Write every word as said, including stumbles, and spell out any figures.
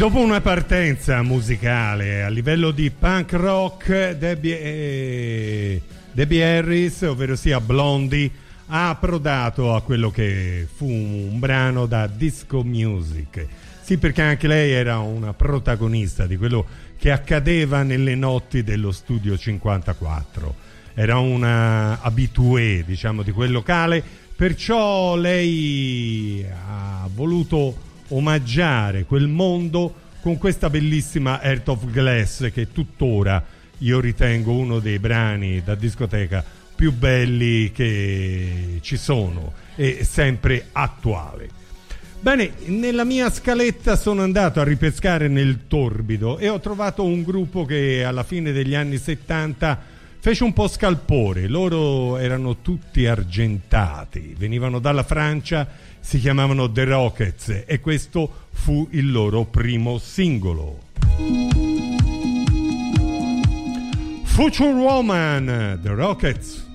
dopo una partenza musicale a livello di punk rock, Debbie, eh, Debbie Harris, ovvero sia Blondie, ha approdato a quello che fu un brano da disco music. Sì, perché anche lei era una protagonista di quello che accadeva nelle notti dello Studio cinquantaquattro. Era una habituée, diciamo, di quel locale, perciò lei ha voluto omaggiare quel mondo con questa bellissima Heart of Glass, che tuttora io ritengo uno dei brani da discoteca più belli che ci sono e sempre attuale. Bene, nella mia scaletta sono andato a ripescare nel torbido e ho trovato un gruppo che alla fine degli anni settanta fece un po' scalpore. Loro erano tutti argentati, venivano dalla Francia, si chiamavano The Rockets e questo fu il loro primo singolo. Future Woman, The Rockets.